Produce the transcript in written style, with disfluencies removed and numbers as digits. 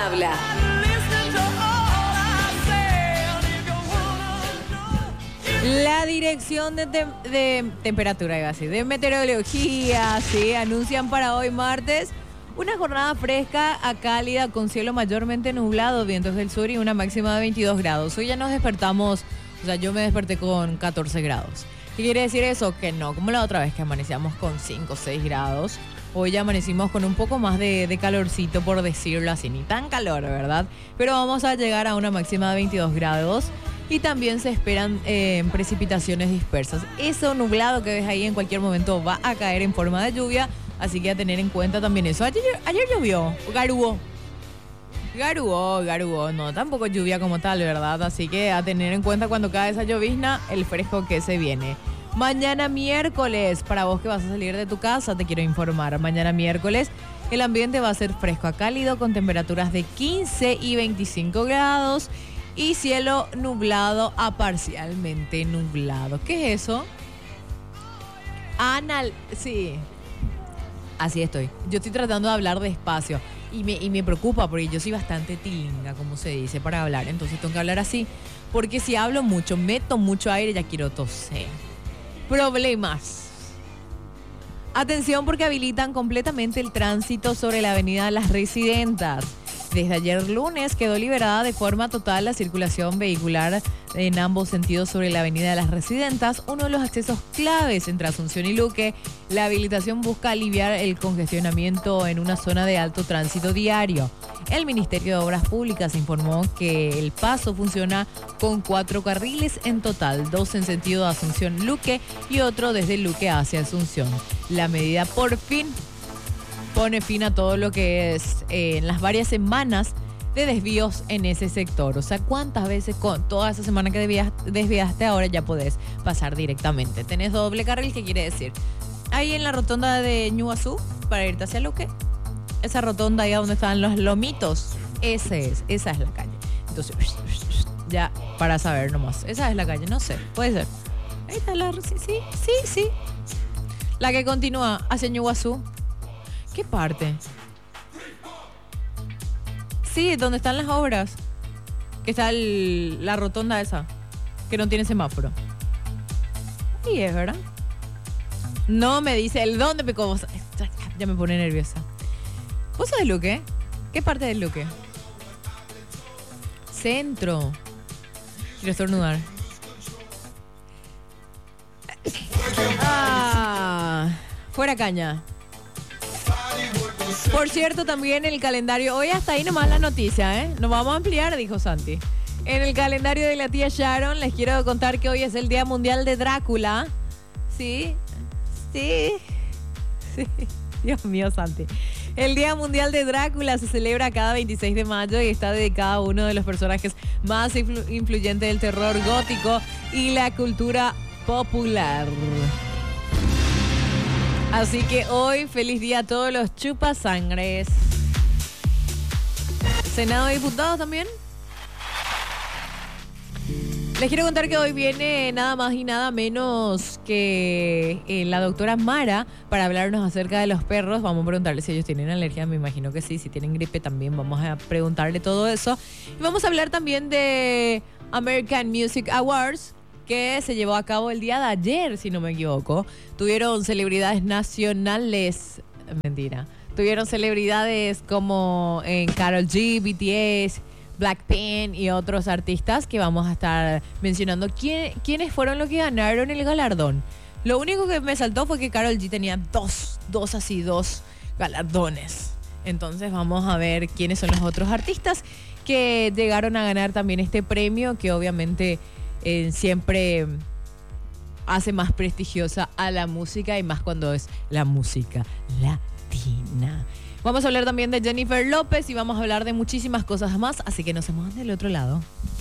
habla. La dirección de temperatura, iba a decir, de meteorología, sí, anuncian para hoy martes una jornada fresca a cálida con cielo mayormente nublado, vientos del sur y una máxima de 22 grados. Hoy ya nos despertamos, o sea, yo me desperté con 14 grados. ¿Qué quiere decir eso? Que no, como la otra vez que amanecíamos con 5 o 6 grados. Hoy ya amanecimos con un poco más de calorcito, por decirlo así. Ni tan calor, ¿verdad? Pero vamos a llegar a una máxima de 22 grados. Y también se esperan precipitaciones dispersas. Eso nublado que ves ahí en cualquier momento va a caer en forma de lluvia. Así que a tener en cuenta también eso. Ayer llovió, garuó. No, tampoco lluvia como tal, ¿verdad? Así que a tener en cuenta cuando cae esa llovizna, el fresco que se viene. Mañana miércoles, para vos que vas a salir de tu casa, te quiero informar. Mañana miércoles el ambiente va a ser fresco a cálido con temperaturas de 15 y 25 grados. Y cielo nublado a parcialmente nublado. ¿Qué es eso? Sí. Así estoy. Yo estoy tratando de hablar despacio. Y me preocupa porque yo soy bastante tilinga, como se dice, para hablar. Entonces tengo que hablar así. Porque si hablo mucho, meto mucho aire, ya quiero toser. Problemas. Atención porque habilitan completamente el tránsito sobre la avenida Las Residentas. Desde ayer lunes quedó liberada de forma total la circulación vehicular en ambos sentidos sobre la avenida de Las Residentas, uno de los accesos claves entre Asunción y Luque. La habilitación busca aliviar el congestionamiento en una zona de alto tránsito diario. El Ministerio de Obras Públicas informó que el paso funciona con 4 carriles en total, 2 en sentido Asunción-Luque y otro desde Luque hacia Asunción. La medida por fin pone fin a todo lo que es en las varias semanas de desvíos en ese sector. O sea, ¿cuántas veces con toda esa semana que desviaste ahora ya podés pasar directamente? Tenés doble carril, ¿qué quiere decir? Ahí en la rotonda de Ñuazú, para irte hacia Luque, esa rotonda ahí donde están los lomitos, esa es la calle. Entonces, ya, para saber nomás, esa es la calle, no sé, puede ser. Ahí está sí. La que continúa hacia Ñuazú. ¿Qué parte? Sí, donde están las obras. Que está la rotonda esa. Que no tiene semáforo. Ahí es, ¿verdad? No me dice el dónde picó. Ya me pone nerviosa. ¿Vos sos de Luque? ¿Qué parte del Luque? Centro. Quiero estornudar. Fuera caña. Por cierto, también el calendario, hoy hasta ahí nomás la noticia, ¿eh? Nos vamos a ampliar, dijo Santi. En el calendario de la tía Sharon les quiero contar que hoy es el Día Mundial de Drácula. Sí. Dios mío, Santi. El Día Mundial de Drácula se celebra cada 26 de mayo y está dedicado a uno de los personajes más influyentes del terror gótico y la cultura popular. Así que hoy, feliz día a todos los chupasangres. Senado de Diputados también. Les quiero contar que hoy viene nada más y nada menos que la doctora Mara para hablarnos acerca de los perros. Vamos a preguntarle si ellos tienen alergia, me imagino que sí. Si tienen gripe también vamos a preguntarle todo eso. Y vamos a hablar también de American Music Awards, que se llevó a cabo el día de ayer, si no me equivoco. Tuvieron celebridades nacionales, mentira, tuvieron celebridades como Karol G, BTS, Blackpink y otros artistas que vamos a estar mencionando quiénes fueron los que ganaron el galardón. Lo único que me saltó fue que Karol G tenía dos galardones. Entonces vamos a ver quiénes son los otros artistas que llegaron a ganar también este premio, que obviamente siempre hace más prestigiosa a la música y más cuando es la música latina. Vamos a hablar también de Jennifer López y vamos a hablar de muchísimas cosas más, así que nos vemos del otro lado.